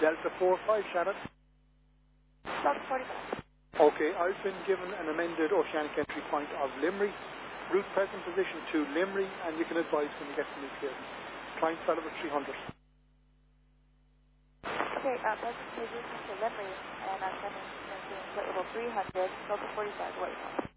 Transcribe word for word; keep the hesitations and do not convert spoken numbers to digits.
Delta four five, Shannon. Delta forty-five. Okay, I've been given an amended oceanic entry point of Limerick. Route present position to Limerick, and you can advise when you get to new clearance. Client fell over three hundred. Okay, uh, present position to Limerick, and I'm sending to flight level three hundred, Delta forty-five, what you want?